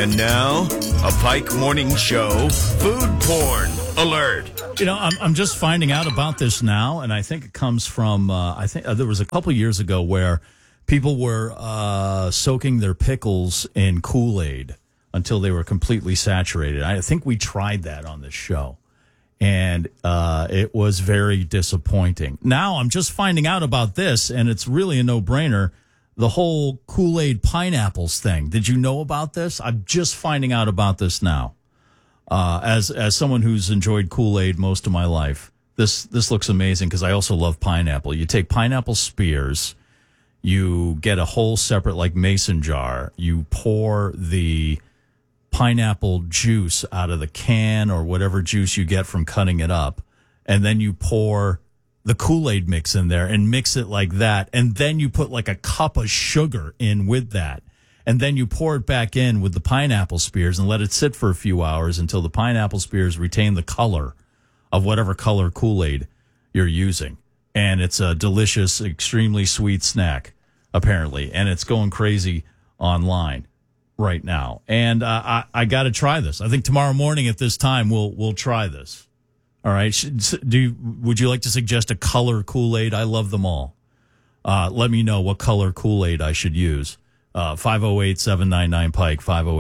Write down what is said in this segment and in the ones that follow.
And now, a Pike Morning Show food porn alert. You know, I'm just finding out about this now, and I think it comes from, I think there was a couple years ago where people were soaking their pickles in Kool-Aid until they were completely saturated. I think we tried that on this show, and it was very disappointing. Now I'm just finding out about this, and it's really a no-brainer. The whole Kool-Aid pineapples thing. Did you know about this? I'm just finding out about this now. As someone who's enjoyed Kool-Aid most of my life, this looks amazing because I also love pineapple. You take pineapple spears, you get a whole separate like mason jar, you pour the pineapple juice out of the can or whatever juice you get from cutting it up, and then you pour the Kool-Aid mix in there and mix it like that, and then you put like a cup of sugar in with that. And then you pour it back in with the pineapple spears and let it sit for a few hours until the pineapple spears retain the color of whatever color Kool-Aid you're using. And it's a delicious, extremely sweet snack, apparently. And it's going crazy online right now. And I got to try this. I think tomorrow morning at this time we'll try this. All right. Would you like to suggest a color Kool-Aid? I love them all. Let me know what color Kool-Aid I should use. 508-799-PIKE,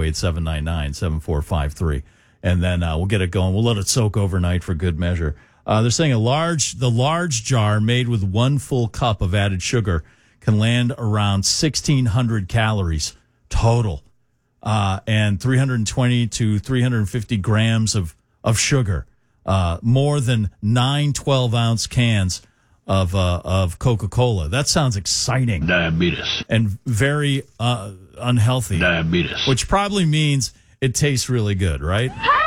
508-799-7453. And then we'll get it going. We'll let it soak overnight for good measure. They're saying the large jar made with 1 full cup of added sugar can land around 1,600 calories total, and 320 to 350 grams of sugar, more than 9 12-ounce cans of Coca-Cola. That sounds exciting. Diabetes. And very unhealthy. Diabetes. Which probably means it tastes really good, right?